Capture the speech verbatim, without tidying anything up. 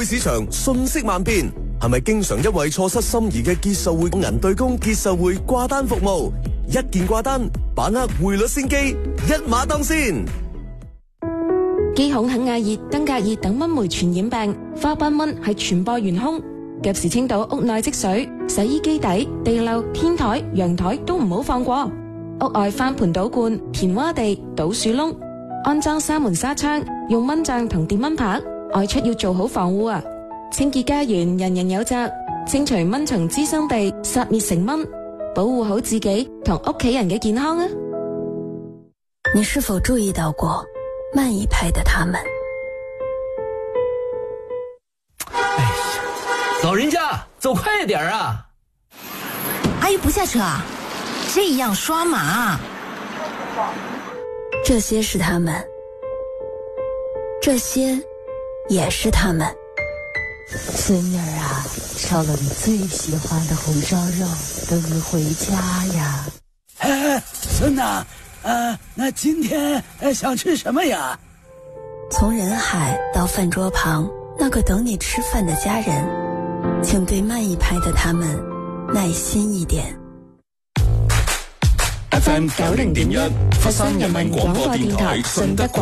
匯市場瞬息萬變，係咪經常因為錯失心儀嘅結售匯銀對公結售匯掛單服務？一件掛單，把握匯率先機，一馬當先。 肌孔肯亞熱、登革熱等蚊媒傳染病，花斑蚊係傳播元兇。及時清倒屋內積水，洗衣機底、地漏、天台、陽台都唔好放過。屋外翻盆倒罐、填窪地、倒樹窿，安裝紗門紗窗，用蚊帳同電蚊拍。外出要做好防護啊！清潔家園，人人有責。清除蚊蟲滋生地，殺滅成蚊，保護好自己同屋企人嘅健康啊！ 你是否注意到過慢一拍的他們？ 哎呀，老人家走快點啊！ 阿姨不下車啊？這樣刷馬。 這些是他們，這些也是他們。 孫女兒啊，燒了你最喜歡的紅燒肉，等你回家呀。 哎，孫吶，呃，那今天想吃什麼呀？ 從人海到飯桌旁，那個等你吃飯的家人，請對慢一拍的他們耐心一點。 F M 九零點一，佛山人民廣播電台順德廣